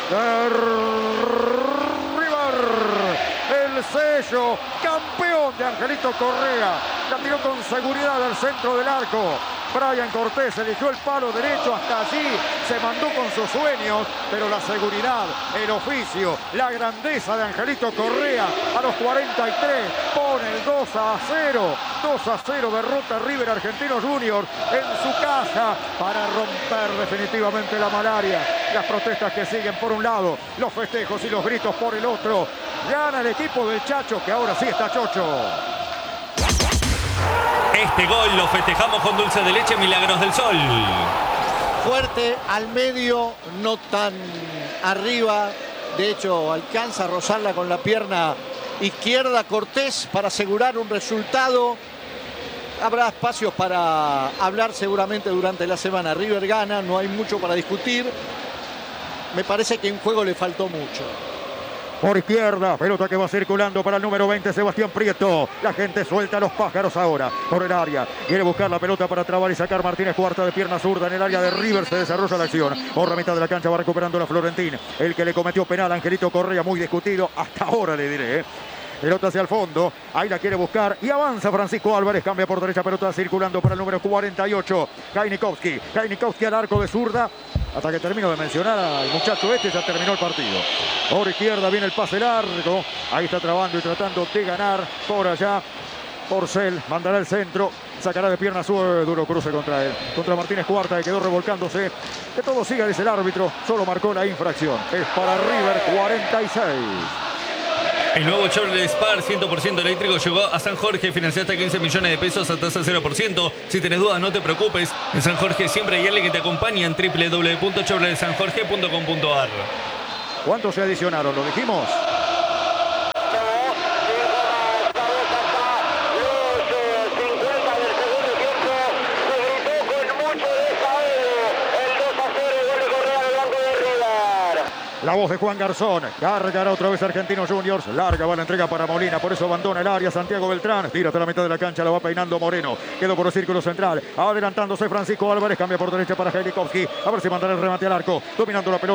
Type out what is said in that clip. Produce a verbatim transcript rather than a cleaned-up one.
de River. El sello campeón de Angelito Correa. La tiró con seguridad al centro del arco. Brian Cortés eligió el palo derecho, hasta allí se mandó con sus sueños, pero la seguridad, el oficio, la grandeza de Angelito Correa a los cuarenta y tres pone el dos a cero. dos a cero derrota River Argentinos Juniors en su casa para romper definitivamente la malaria. Las protestas que siguen por un lado, los festejos y los gritos por el otro. Gana el equipo del Chacho, que ahora sí está chocho. Este gol lo festejamos con dulce de leche Milagros del Sol. Fuerte al medio, no tan arriba. De hecho, alcanza a rozarla con la pierna izquierda Cortés para asegurar un resultado. Habrá espacios para hablar seguramente durante la semana. River gana, no hay mucho para discutir. Me parece que en juego le faltó mucho. Por izquierda, pelota que va circulando para el número veinte, Sebastián Prieto. La gente suelta a los pájaros ahora por el área. Quiere buscar la pelota para trabar y sacar Martínez Cuarta de pierna zurda en el área de River. Se desarrolla la acción. Por la mitad de la cancha va recuperando la Florentín. El que le cometió penal a Angelito Correa, muy discutido. Hasta ahora le diré, ¿eh? Pelota hacia el fondo, ahí la quiere buscar y avanza Francisco Álvarez, cambia por derecha, pelota circulando para el número cuarenta y ocho, Kajnikovski, Kajnikovski al arco de zurda, hasta que termino de mencionar al muchacho este, ya terminó el partido. Por izquierda viene el pase largo, ahí está trabando y tratando de ganar por allá, Porcel, mandará el centro, sacará de pierna su duro cruce contra él, contra Martínez Cuarta, que quedó revolcándose, que todo siga, dice el árbitro, solo marcó la infracción, es para River cuarenta y seis. El nuevo Chevrolet Spar cien por ciento eléctrico llegó a San Jorge. Financia hasta quince millones de pesos a tasa cero por ciento. Si tenés dudas, no te preocupes. En San Jorge siempre hay alguien que te acompaña en w w w punto chevrolet san jorge punto com punto a r. ¿Cuántos se adicionaron? ¿Lo dijimos? La voz de Juan Garzón, cargará otra vez Argentinos Juniors, larga va la entrega para Molina, por eso abandona el área Santiago Beltrán, tira hasta la mitad de la cancha, la va peinando Moreno, quedó por el círculo central, adelantándose Francisco Álvarez, cambia por derecha para Kajnikovski, a ver si mandará el remate al arco, dominando la pelota.